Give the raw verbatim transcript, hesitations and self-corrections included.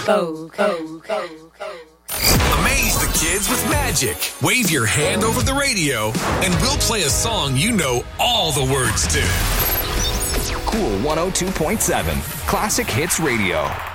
Vogue. Vogue. Amaze the kids with magic. Wave your hand over the radio, and we'll play a song you know all the words to. Cool one oh two point seven, Classic Hits Radio.